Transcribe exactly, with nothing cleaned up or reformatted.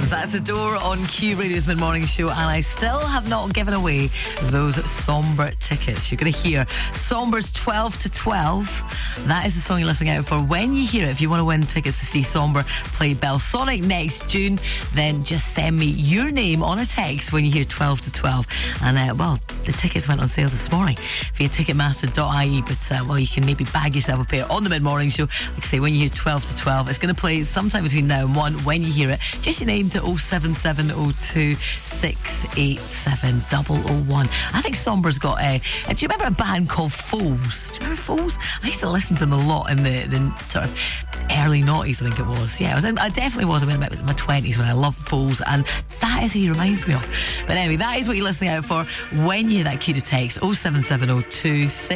Adams. That's Adore on Q Radio's Mid Morning Show, and I still have not given away those Sombre tickets. You're going to hear Sombre's twelve to twelve. That is the song you're listening out for. When you hear it, if you want to win tickets to see Sombre play Belsonic next June, then just send me your name on a text when you hear twelve to twelve. And uh, well, the tickets went on sale this morning via ticketmaster dot I E, but uh, well, you can maybe bag yourself a pair on the Mid Morning Show. Like I say, when you hear twelve to twelve, it's going to play sometime between now and one. When you hear it, just your name to oh seven seven oh two six eight seven oh oh one. I think Sombre's got a. Uh, do you remember a band called Foals? Do you remember Foals? I used to listen to them a lot in the, the sort of early noughties, I think it was. Yeah, I, was in, I definitely was. I mean, it was in my twenties when I loved Foals, and that is who he reminds me of. But anyway, that is what you're listening out for when you hear that cue to text oh seven seven oh two six